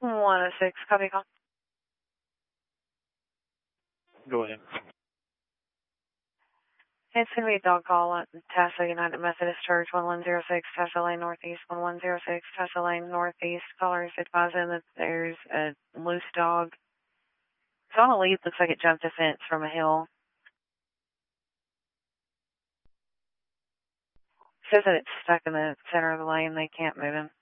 106, copy call. Go ahead. It's going to be a dog call at Tassa United Methodist Church, 1106 Tassa Lane Northeast, 1106 Tassa Lane Northeast. Caller is advising that there's a loose dog. It's on a lead, looks like it jumped a fence from a hill. Says that it's stuck in the center of the lane, they can't move him.